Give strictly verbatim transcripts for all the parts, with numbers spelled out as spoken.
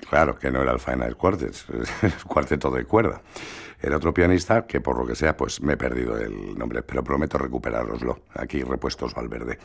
Claro, que no era el Final Quartet, el cuarteto de cuerda. Era otro pianista que, por lo que sea, pues me he perdido el nombre, pero prometo recuperároslo. Aquí repuestos Valverde.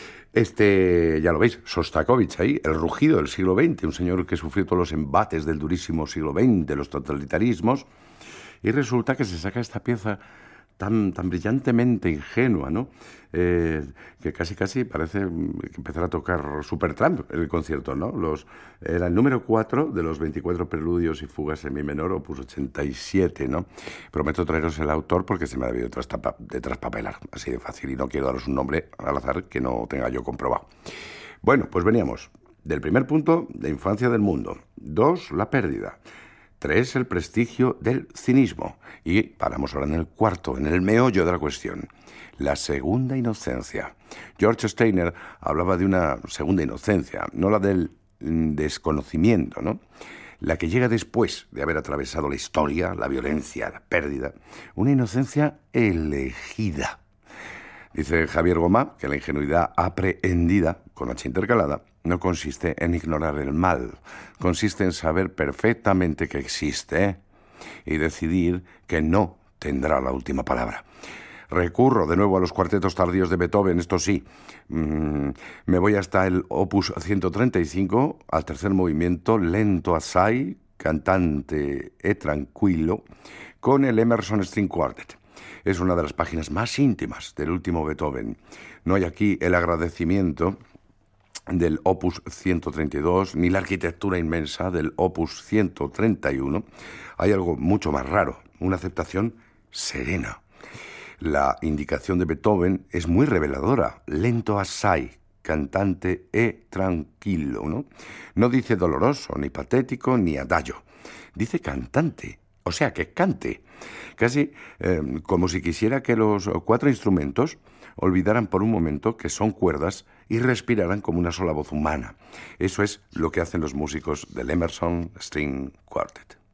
Este, ya lo veis, Sostakovich ahí, el rugido del siglo veinte, un señor que sufrió todos los embates del durísimo siglo veinte, los totalitarismos, y resulta que se saca esta pieza tan, tan brillantemente ingenua, ¿no? Eh, que casi casi parece que empezar a tocar Supertramp en el concierto, ¿no? Los, era el número cuatro de los veinticuatro preludios y fugas en mi menor, opus ochenta y siete, ¿no? Prometo traeros el autor porque se me ha debido traspapa, de traspapelar, así de fácil, y no quiero daros un nombre al azar que no tenga yo comprobado. Bueno, pues veníamos del primer punto, la infancia del mundo. Dos, la pérdida. Tres, el prestigio del cinismo. Y paramos ahora en el cuarto, en el meollo de la cuestión. La segunda inocencia. George Steiner hablaba de una segunda inocencia, no la del desconocimiento, ¿no? La que llega después de haber atravesado la historia, la violencia, la pérdida. Una inocencia elegida. Dice Javier Gomá que la ingenuidad aprehendida, con H intercalada, no consiste en ignorar el mal, consiste en saber perfectamente que existe, ¿eh? Y decidir que no tendrá la última palabra. Recurro de nuevo a los cuartetos tardíos de Beethoven, esto sí. Mmm, me voy hasta el opus ciento treinta y cinco, al tercer movimiento, lento assai, cantante e tranquilo, con el Emerson String Quartet. Es una de las páginas más íntimas del último Beethoven. No hay aquí el agradecimiento del opus ciento treinta y dos, ni la arquitectura inmensa del opus ciento treinta y uno. Hay algo mucho más raro, una aceptación serena. La indicación de Beethoven es muy reveladora. Lento assai, cantante e tranquilo, ¿no? No dice doloroso, ni patético, ni adagio. Dice cantante, o sea, que cante. Casi eh, como si quisiera que los cuatro instrumentos olvidaran por un momento que son cuerdas y respiraran como una sola voz humana. Eso es lo que hacen los músicos del Emerson String Quartet.